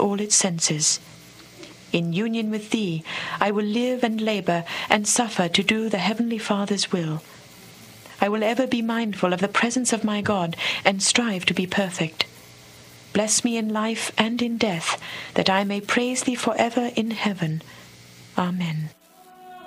all its senses. In union with thee, I will live and labour and suffer to do the Heavenly Father's will. I will ever be mindful of the presence of my God and strive to be perfect. Bless me in life and in death, that I may praise thee forever in heaven. Amen.